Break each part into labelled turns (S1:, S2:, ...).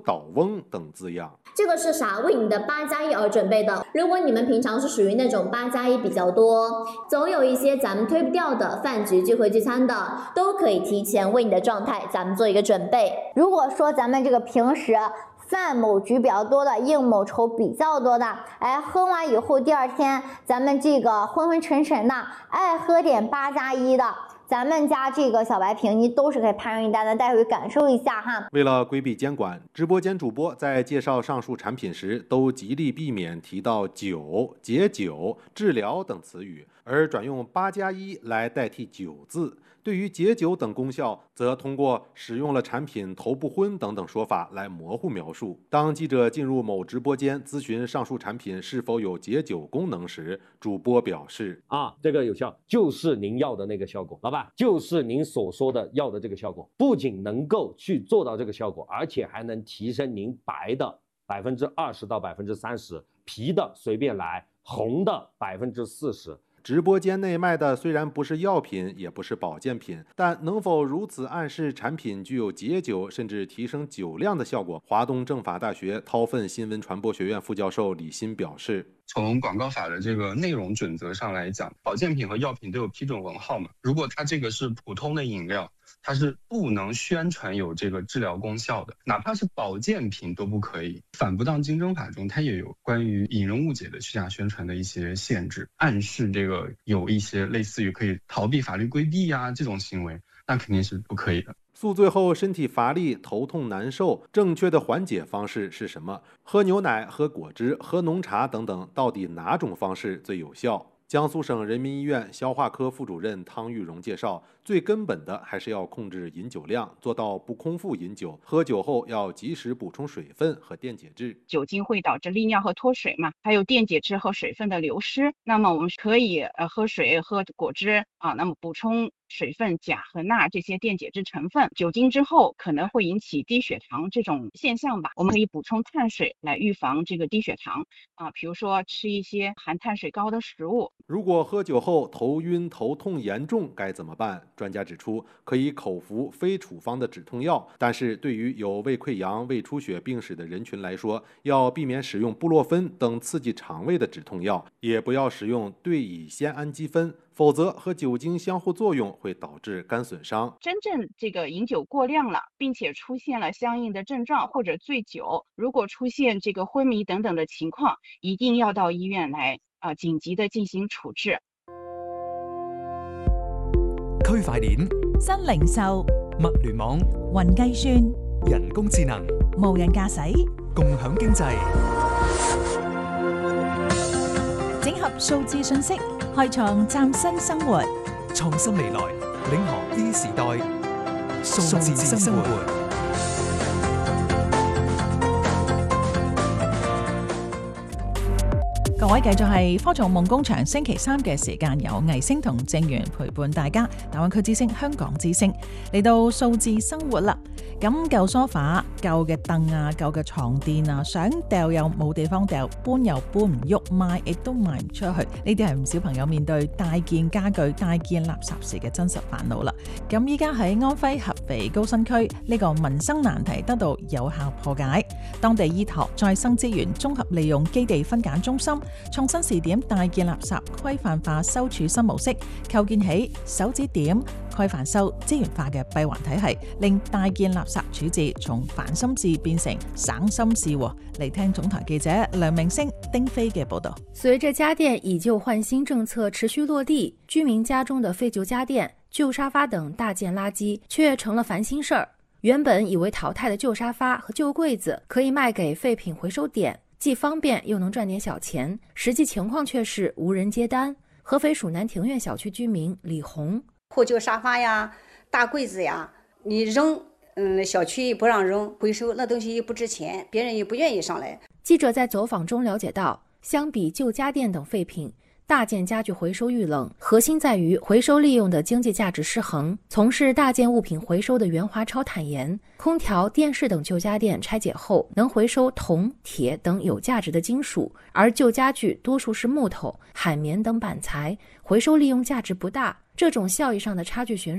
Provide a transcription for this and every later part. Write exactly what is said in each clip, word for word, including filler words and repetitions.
S1: 倒翁等字样。
S2: 这个是啥？为你的八加一而准备的。如果你们平常是属于那种八加一比较多，总有一些咱们推不掉的饭局聚会聚餐的，都可以提前为你的状态咱们做一个准备。
S3: 如果说咱们这个平时饭某局比较多的，应某酬比较多的，哎，喝完以后第二天咱们这个昏昏沉沉的，爱喝点八加一的，咱们家这个小白瓶你都是可以派上一单的，待会感受一下哈。
S1: 为了规避监管，直播间主播在介绍上述产品时都极力避免提到酒、解酒、治疗等词语，而转用八加一来代替酒字。对于解酒等功效，则通过使用了产品头不昏等等说法来模糊描述。当记者进入某直播间咨询上述产品是否有解酒功能时，主播表示：
S4: 啊，这个有效，就是您要的那个效果，老板，就是您所说的要的这个效果，不仅能够去做到这个效果，而且还能提升您白的百分之二十到百分之三十，皮的随便来，红的百分之四十。
S1: 直播间内卖的虽然不是药品，也不是保健品，但能否如此暗示产品具有解酒甚至提升酒量的效果？华东政法大学掏粪新闻传播学院副教授李欣表示，
S5: 从广告法的这个内容准则上来讲，保健品和药品都有批准文号嘛。如果它这个是普通的饮料，它是不能宣传有这个治疗功效的，哪怕是保健品都不可以。反不当竞争法中它也有关于引人误解的虚假宣传的一些限制，暗示这个有一些类似于可以逃避法律规避呀、啊、这种行为，那肯定是不可以的。
S1: 宿醉后身体乏力、头痛难受，正确的缓解方式是什么？喝牛奶、喝果汁、喝浓茶等等，到底哪种方式最有效？江苏省人民医院消化科副主任汤玉荣介绍，最根本的还是要控制饮酒量，做到不空腹饮酒。喝酒后要及时补充水分和电解质。
S6: 酒精会导致利尿和脱水嘛，还有电解质和水分的流失。那么我们可以呃喝水、喝果汁啊，那么补充水分、钾和钠这些电解质成分。酒精之后可能会引起低血糖这种现象吧，我们可以补充碳水来预防这个低血糖啊，比如说吃一些含碳水高的食物。
S1: 如果喝酒后头晕、头痛严重该怎么办？专家指出，可以口服非处方的止痛药，但是对于有胃溃疡、胃出血病史的人群来说，要避免使用布洛芬等刺激肠胃的止痛药，也不要使用对乙酰氨基酚，否则和酒精相互作用会导致肝损伤。
S6: 真正这个饮酒过量了，并且出现了相应的症状或者醉酒，如果出现这个昏迷等等的情况，一定要到医院来啊、呃，緊急的進行處置。
S7: 區塊鏈、
S8: 新零售、
S7: 物聯網、
S8: 雲計算、
S7: 人工智能、
S8: 無人駕駛、
S7: 共享經濟，
S8: 整合數字信息，開創嶄新生活，
S7: 創新未來，領航 E 時代，數字生活。
S8: 各位繼續係科創夢工場星期三嘅時間，有藝星同正源陪伴大家。大灣區之星、香港之星嚟到數字生活啦。咁舊梳化、舊嘅凳啊、舊嘅床墊啊，想掉又冇地方掉，搬又搬唔喐，賣亦都賣唔出去。呢啲係唔少朋友面對大件家具、大件垃圾時嘅真實煩惱啦。咁依家喺安徽合肥高新區，呢個民生難題得到有效破解。當地依託再生資源綜合利用基地分揀中心，創新試點大件垃圾規範化收儲新模式，構建起手指點規範收資源化嘅閉環體系，令大件垃圾處置從煩心事變成省心事。嚟聽總台記者梁明星、丁飛嘅報道。
S9: 隨着家電以舊換新政策持續落地，居民家中的廢舊家電、舊沙發等大件垃圾卻成了煩心事兒。原本以為淘汰的舊沙發和舊櫃子可以賣給廢品回收點，既方便又能賺點小錢，實際情況卻是無人接單。合肥蜀南庭院小區居民李紅，
S10: 破舊沙發呀、大櫃子呀，你扔，嗯，小區不讓扔，回收那東西又不值錢，別人又不願意上來。
S9: 記者在走訪中了解到，相比舊家電等廢品，大件家具回收遇冷，核心在於回收利用的經濟價值失衡。從事大件物品回收的袁華超坦言，空調、電視等舊家電拆解後能回收銅、鐵等有價值的金屬，而舊家具多數是木頭、海綿等板材，回收利用價值不大。這種效益上的差距懸殊，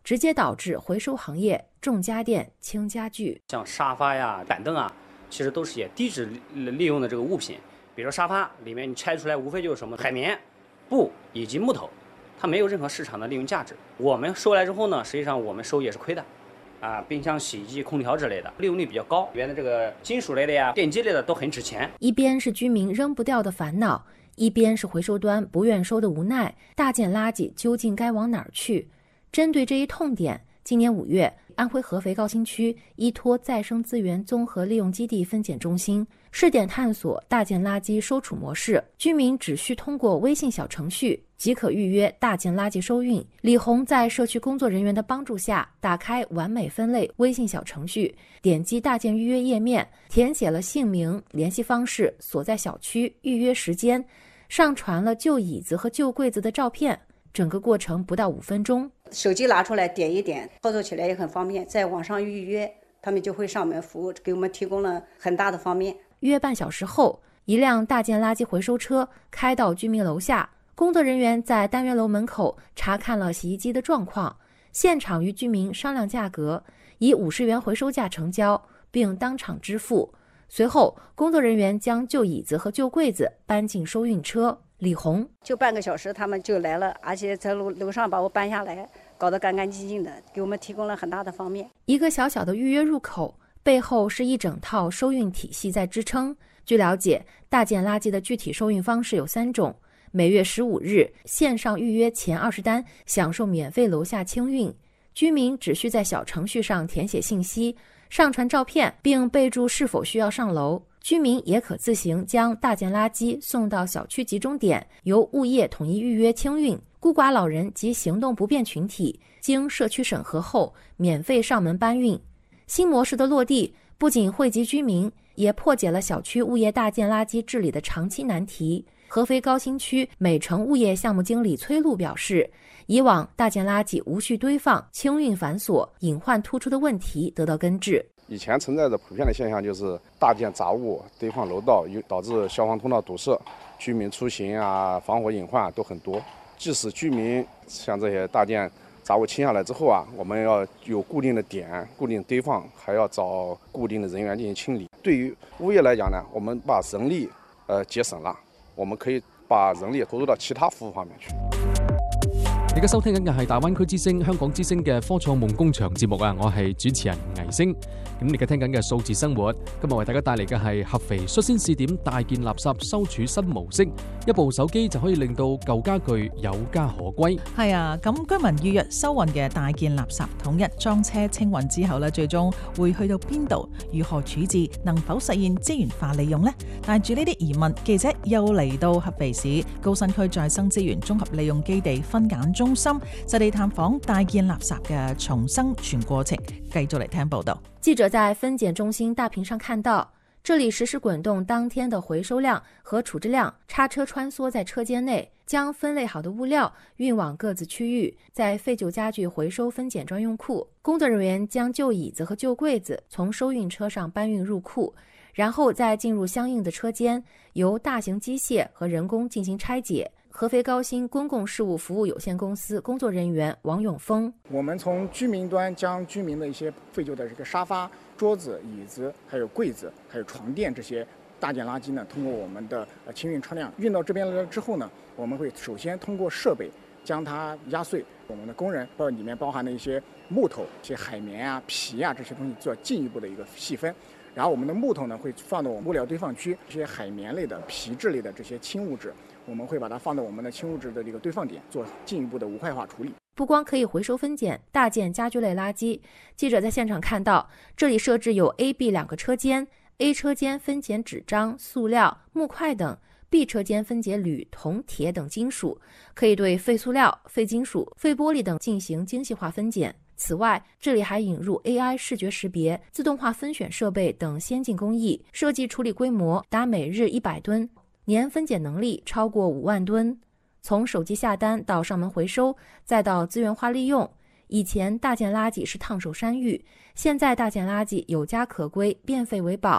S9: 直接导致回收行业重家电轻家具。
S11: 像沙发呀、板凳啊，其实都是些低质利用的这个物品。比如说沙发里面你拆出来，无非就是什么海绵、布以及木头，它没有任何市场的利用价值。我们收来之后呢，实际上我们收也是亏的。啊，冰箱、洗衣机、空调之类的利用率比较高，里面的这个金属类的呀、电机类的都很值钱。
S9: 一边是居民扔不掉的烦恼，一边是回收端不愿收的无奈。大件垃圾究竟该往哪儿去？针对这一痛点，今年五月，安徽合肥高新区依托再生资源综合利用基地分拣中心试点探索大件垃圾收储模式，居民只需通过微信小程序即可预约大件垃圾收运。李红在社区工作人员的帮助下，打开完美分类微信小程序，点击大件预约页面，填写了姓名、联系方式、所在小区、预约时间，上传了旧椅子和旧柜子的照片，整个过程不到五分钟。
S10: 手机拿出来点一点，操作起来也很方便，在网上预约，他们就会上门服务，给我们提供了很大的方便。
S9: 约半小时后，一辆大件垃圾回收车开到居民楼下，工作人员在单元楼门口查看了洗衣机的状况，现场与居民商量价格，以五十元回收价成交，并当场支付。随后，工作人员将旧椅子和旧柜子搬进收运车。李红
S10: 就半个小时他们就来了，而且在楼楼上把我搬下来，搞得干干净净的，给我们提供了很大的方便。
S9: 一个小小的预约入口背后是一整套收运体系在支撑。据了解，大件垃圾的具体收运方式有三种：每月十五日线上预约前二十单享受免费楼下清运，居民只需在小程序上填写信息，上传照片并备注是否需要上楼。居民也可自行将大件垃圾送到小区集中点，由物业统一预约清运。孤寡老人及行动不便群体经社区审核后免费上门搬运。新模式的落地不仅惠及居民，也破解了小区物业大件垃圾治理的长期难题。合肥高新区美城物业项目经理崔璐表示，以往大件垃圾无序堆放、清运繁琐、隐患突出的问题得到根治。
S12: 以前存在的普遍的现象就是大件杂物堆放楼道，导致消防通道堵塞，居民出行啊、防火隐患都很多。即使居民像这些大件杂物清下来之后啊，我们要有固定的点、固定堆放，还要找固定的人员进行清理。对于物业来讲呢，我们把人力呃节省了，我們可以把人力投入到其他服務方面去。
S13: 而家收聽緊嘅係大灣區之聲、香港之聲嘅科創夢工場節目啊，我係主持人倪星。咁你而家聽緊嘅數字生活，今日為大家帶嚟嘅係合肥率先試點大件垃圾收儲新模式，一部手機就可以令到舊家具有家可歸。
S8: 係啊，咁居民預約收運嘅大件垃圾統一裝車清運之後呢，最終會去到邊度？如何處置？能否實現資源化利用呢？帶住呢啲疑問，記者又嚟到合肥市高新區再生資源綜合利用基地分揀中心，實地探訪大件垃圾嘅重生全過程，繼續嚟聽報道。
S9: 記者在分揀中心大屏上看到，這裡實時滾動當天的回收量和處置量，叉車穿梭在車間內，將分類好的物料運往各自區域，在廢舊家具回收分揀專用庫，工作人員將舊椅子和舊櫃子從收運車上搬運入庫，然後再進入相應的車間，由大型機械和人工進行拆解。合肥高新公共事務服務有限公司工作人員王永峰：
S14: 我們從居民端將居民的一些廢舊的這個沙發、桌子、椅子，還有櫃子，還有床墊這些大件垃圾呢，通過我們的呃清運車輛運到這邊來之後呢，我們會首先通過設備將它壓碎。我們的工人包括裡面包含的一些木頭、一些海綿啊、皮啊這些東西做進一步的一個細分。然後我們的木頭呢會放到我們物料堆放區，這些海綿類的、皮質類的這些輕物質，我們會把它放到我們的輕物質的這個堆放點，做進一步的無害化處理。
S9: 不光可以回收分揀大件家居類垃圾，記者在現場看到，這裡設置有 A、B 兩個車間 ，A 車間分揀紙張、塑料、木塊等 ，B 車間分揀鋁、銅、鐵等金屬，可以對廢塑料、廢金屬、廢玻璃等進行精細化分揀。此外，這裡還引入 A I 視覺識別、自動化分選設備等先進工藝，設計處理規模達每日一百噸，年分揀能力超過五萬噸。從手機下單到上門回收，再到資源化利用。以前大件垃圾是燙手山芋，現在大件垃圾有家可歸，變廢為寶。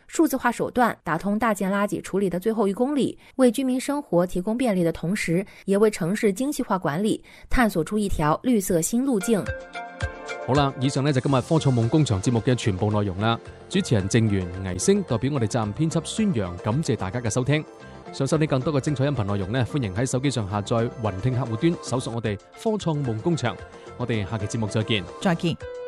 S9: 数字化手段打通大件垃圾处理的最后一公里，为居民生活提供便利的同时，也為城市精細化管理探索出一條綠色新路徑。
S13: 好啦，以上呢就今日科創夢工場節目嘅全部內容啦。主持人正源、倪星代表我哋責任編輯孫陽，感謝大家嘅收聽。想收聽更多嘅精彩音頻內容呢，歡迎喺手機上下載雲聽客戶端，搜索我哋科創夢工場。我哋下期節目再見。
S8: 再見。